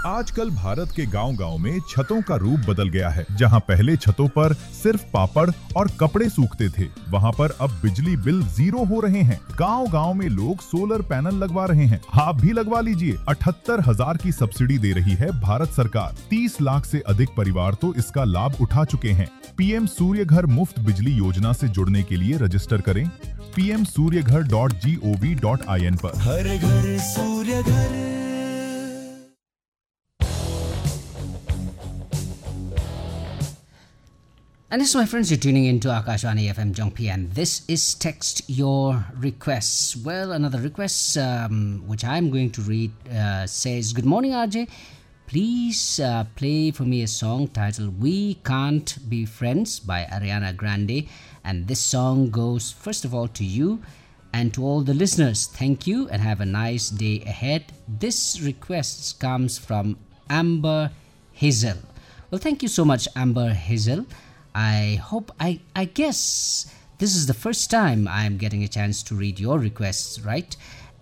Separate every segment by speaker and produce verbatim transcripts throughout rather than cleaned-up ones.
Speaker 1: आजकल भारत के गांव-गांव में छतों का रूप बदल गया है। जहां पहले छतों पर सिर्फ पापड़ और कपड़े सूखते थे, वहां पर अब बिजली बिल जीरो हो रहे हैं। गांव-गांव में लोग सोलर पैनल लगवा रहे हैं। आप भी लगवा लीजिए। अठहत्तर हजार की सब्सिडी दे रही है भारत सरकार। तीस लाख से अधिक परिवार तो इसका लाभ उठा चुके हैं। पीएम सूर्य घर मुफ्त बिजली योजना से जुड़ने के लिए रजिस्टर करें पी एम सूर्य घर dot G O V dot I N पर।
Speaker 2: हर घर सूर्य घर।
Speaker 3: And this, my friends, you're tuning into Akashvani F M Jongpi, and this is Text Your Requests. Well, another request um, which I'm going to read uh, says, "Good morning, R J. Please uh, play for me a song titled We Can't Be Friends by Ariana Grande." And this song goes, first of all, to you and to all the listeners. Thank you and have a nice day ahead. This request comes from Amber Hazel. Well, thank you so much, Amber Hazel. I hope, I, I guess this is the first time I'm getting a chance to read your requests, right?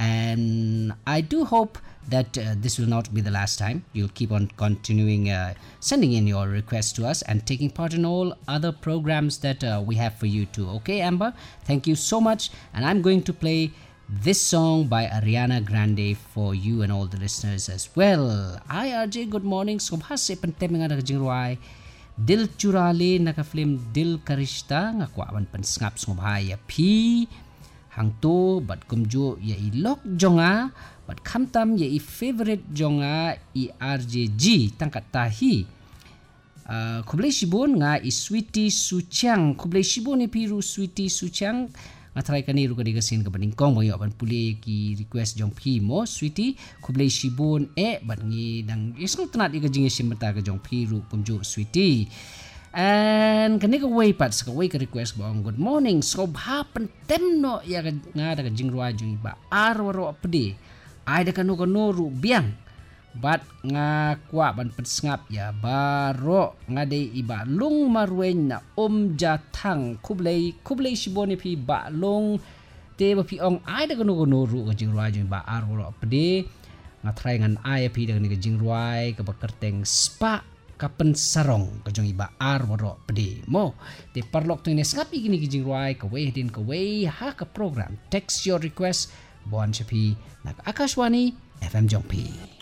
Speaker 3: And I do hope that uh, this will not be the last time. You'll keep on continuing uh, sending in your requests to us and taking part in all other programs that uh, we have for you too. Okay, Amber? Thank you so much. And I'm going to play this song by Ariana Grande for you and all the listeners as well. Hi, R J. Good morning. Subhase pentem nga nakajingruay. Dil curale naka-film Dil Karishta nga kwawan pansngap sumhaya pi hangto bat kumjo ya ilok jonga bat kamtam ya i favorite jonga i R J G tangkat tahi uh, kublai shibon nga i Sweetie Suchang kublai shibon i piru Sweetie Suchang nga try kani ru kadi kasin kabaning kong mo yapan puli ki request jong pi mo Sweetie kublai shibon e bat ngi dang isang tanat i kajing isim mata ka jong pi ru kumjo Sweetie. And kani ka way pat sa way ka request mo good morning so happen temno ya ka nga da ka jingruwa jong iba arwaro apde ay da kanu kanu ru biang bat nga kwa ban pensngap ya baro nga de iba lung marwen na om jatang kublai kublai shiboni pi ba long te ba pi ong ay da kanu kanu ru ka jingruwa jong iba arwaro apde nga try ngan ay pi da ni ka jingruwa ka bakerteng spa kapen sarong kajong iba arwaro pede mo te parlok to ines ngapi gini kijing ruai ka way din ka way ha ka program text your request bon chapi nak Akashwani F M Jongpi.